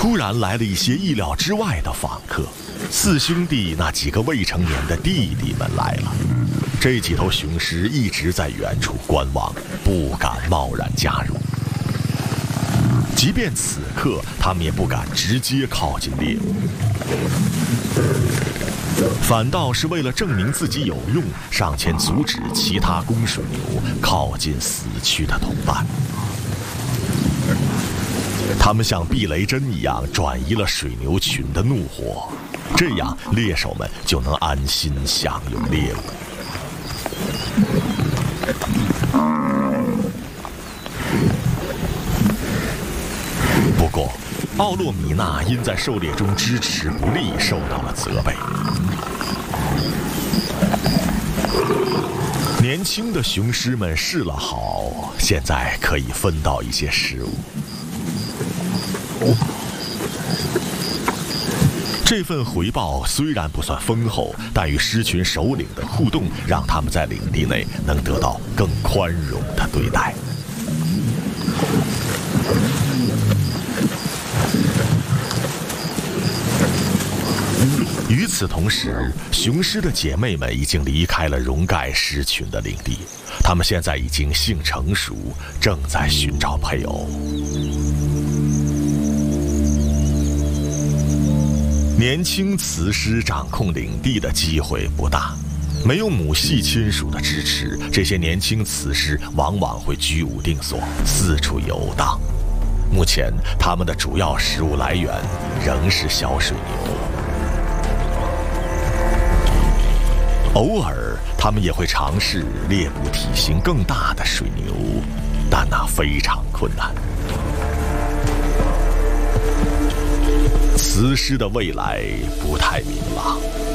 突然来了一些意料之外的访客，四兄弟那几个未成年的弟弟们来了。这几头雄狮一直在远处观望，不敢贸然加入。即便此刻，他们也不敢直接靠近猎物，反倒是为了证明自己有用，上前阻止其他公水牛靠近死去的同伴。他们像避雷针一样转移了水牛群的怒火，这样猎手们就能安心享用猎物。不过，奥洛米娜因在狩猎中支持不力受到了责备。年轻的雄狮们试了好，现在可以分到一些食物。这份回报虽然不算丰厚，但与狮群首领的互动，让他们在领地内能得到更宽容的对待。与此同时，雄狮的姐妹们已经离开了荣盖狮群的领地，她们现在已经性成熟，正在寻找配偶。年轻雌狮掌控领地的机会不大，没有母系亲属的支持，这些年轻雌狮往往会居无定所，四处游荡。目前，它们的主要食物来源仍是小水牛。偶尔，他们也会尝试猎捕体型更大的水牛，但那非常困难。雌狮的未来不太明朗。